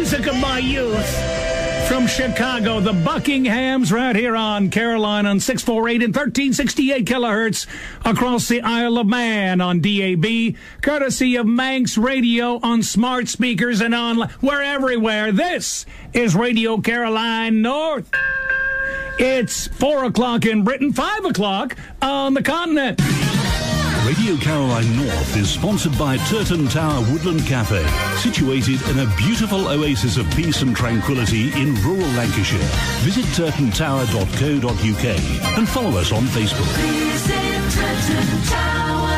music of my youth. From Chicago, the Buckinghams, right here on Caroline on 648 and 1368 kilohertz across the Isle of Man on DAB, courtesy of Manx Radio on smart speakers and on we're everywhere. This is Radio Caroline North. It's 4 o'clock in Britain, 5 o'clock on the continent. Radio Caroline North is sponsored by Turton Tower Woodland Cafe, situated in a beautiful oasis of peace and tranquility in rural Lancashire. Visit turtontower.co.uk and follow us on Facebook. Visit Turton Tower.